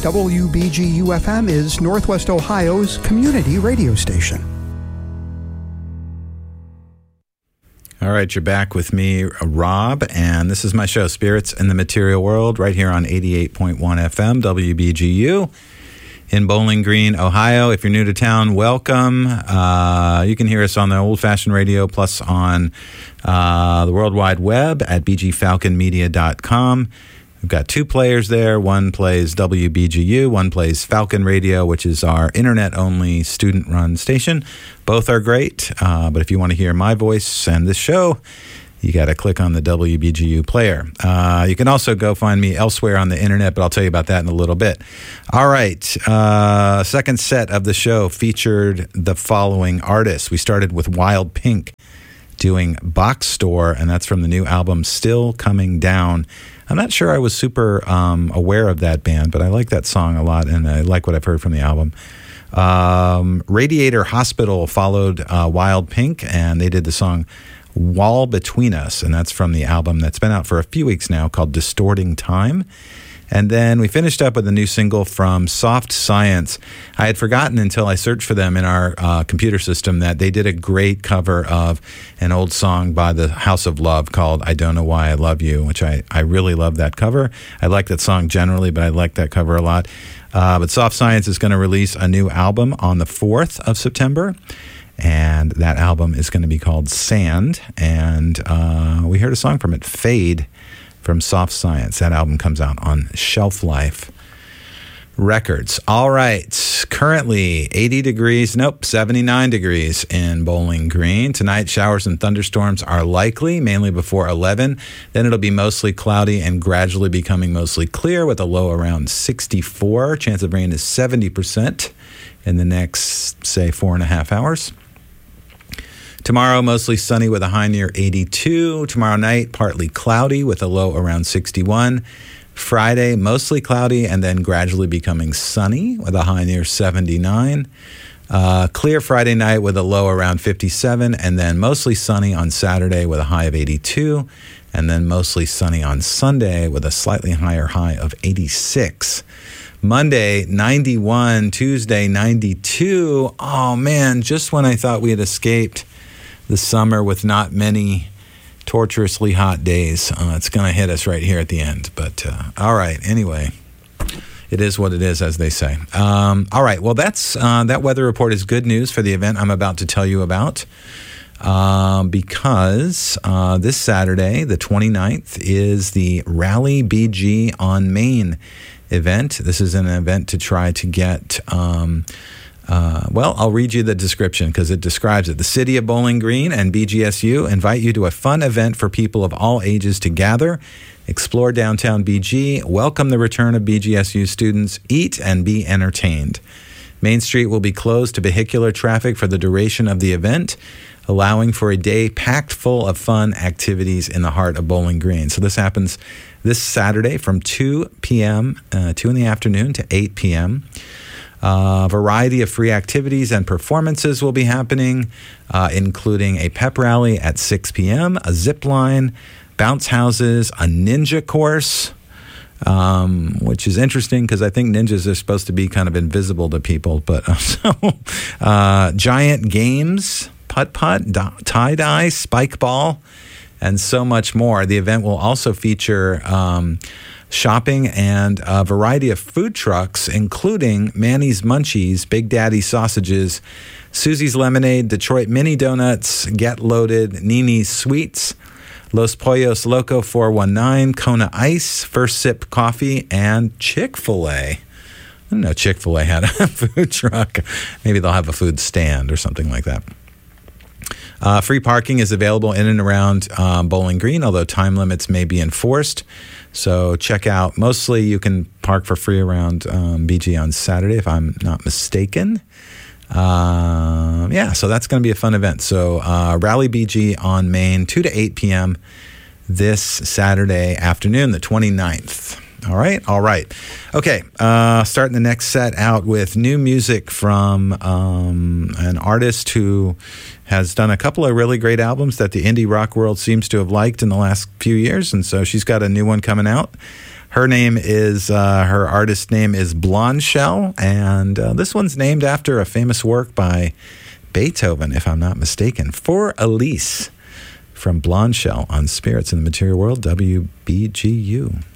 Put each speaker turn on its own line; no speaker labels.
WBGU-FM is Northwest Ohio's community radio station.
All right, you're back with me, Rob, and this is my show, Spirits in the Material World, right here on 88.1 FM, WBGU, in Bowling Green, Ohio. If you're new to town, welcome. You can hear us on the old-fashioned radio, plus on the World Wide Web at bgfalconmedia.com. We've got two players there. One plays WBGU, one plays Falcon Radio, which is our internet-only student-run station. Both are great, but if you want to hear my voice and this show, you got to click on the WBGU player. You can also go find me elsewhere on the internet, but I'll tell you about that in a little bit. All right, second set of the show featured the following artists. We started with Wild Pink doing Box Store, and that's from the new album Still Coming Down. I'm not sure I was super aware of that band, but I like that song a lot, and I like what I've heard from the album. Radiator Hospital followed Wild Pink, and they did the song Wall Between Us, and that's from the album that's been out for a few weeks now called Distorting Time. And then we finished up with a new single from Soft Science. I had forgotten until I searched for them in our computer system that they did a great cover of an old song by the House of Love called I Don't Know Why I Love You, which I really love that cover. I like that song generally, but I like that cover a lot. But Soft Science is going to release a new album on the 4th of September. And that album is going to be called Sand. And we heard a song from it, Fade, from Soft Science. That album comes out on Shelf Life Records. All right. Currently 79 degrees in Bowling Green. Tonight, showers and thunderstorms are likely, mainly before 11. Then it'll be mostly cloudy and gradually becoming mostly clear with a low around 64. Chance of rain is 70% in the next, say, 4.5 hours. Tomorrow, mostly sunny with a high near 82. Tomorrow night, partly cloudy with a low around 61. Friday, mostly cloudy and then gradually becoming sunny with a high near 79. Clear Friday night with a low around 57. And then mostly sunny on Saturday with a high of 82. And then mostly sunny on Sunday with a slightly higher high of 86. Monday, 91. Tuesday, 92. Oh, man, just when I thought we had escaped the summer with not many torturously hot days, it's going to hit us right here at the end. But all right, anyway, it is what it is, as they say. All right, well, that weather report is good news for the event I'm about to tell you about, because this Saturday, the 29th, is the Rally BG on Main event. This is an event to try to get I'll read you the description because it describes it. The City of Bowling Green and BGSU invite you to a fun event for people of all ages to gather, explore downtown BG, welcome the return of BGSU students, eat and be entertained. Main Street will be closed to vehicular traffic for the duration of the event, allowing for a day packed full of fun activities in the heart of Bowling Green. So this happens this Saturday from 2 p.m., 2 in the afternoon to 8 p.m., A variety of free activities and performances will be happening, including a pep rally at 6 p.m., a zip line, bounce houses, a ninja course, which is interesting because I think ninjas are supposed to be kind of invisible to people. But giant games, putt-putt, tie-dye, spike ball, and so much more. The event will also feature shopping and a variety of food trucks, including Manny's Munchies, Big Daddy Sausages, Susie's Lemonade, Detroit Mini Donuts, Get Loaded, Nini's Sweets, Los Pollos Loco 419, Kona Ice, First Sip Coffee, and Chick-fil-A. I didn't know Chick-fil-A had a food truck. Maybe they'll have a food stand or something like that. Free parking is available in and around Bowling Green, although time limits may be enforced. So check out, mostly you can park for free around BG on Saturday, if I'm not mistaken. So that's going to be a fun event. So Rally BG on Main, 2 to 8 p.m. this Saturday afternoon, the 29th. All right. Okay, starting the next set out with new music from an artist who has done a couple of really great albums that the indie rock world seems to have liked in the last few years, and so she's got a new one coming out. Her name is, her artist name is Blonde Shell, and this one's named after a famous work by Beethoven, if I'm not mistaken, For Elise, from Blonde Shell on Spirits in the Material World, WBGU.